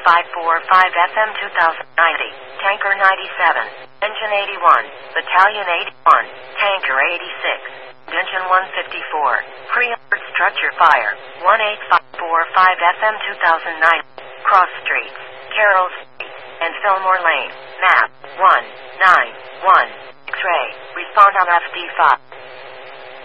FM 2090, Tanker 97, Engine 81, Battalion 81, Tanker 86, Engine 154, Pre-Armored Structure Fire, 18545 FM 2009, Cross Streets, Carroll Street, and Fillmore Lane, map 191, X-ray, respond on FD5.